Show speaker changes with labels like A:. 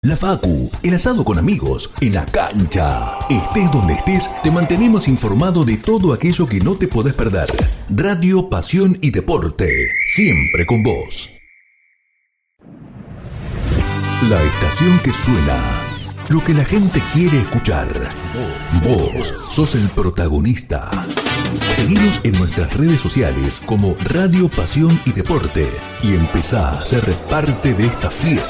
A: La Facu, el asado con amigos, en la cancha. Estés donde estés, te mantenemos informado de todo aquello que no te podés perder. Radio, pasión y deporte, siempre con vos. La estación que suena, lo que la gente quiere escuchar. Vos sos el protagonista. Seguinos en nuestras redes sociales como Radio, Pasión y Deporte y empezá a ser parte de esta fiesta.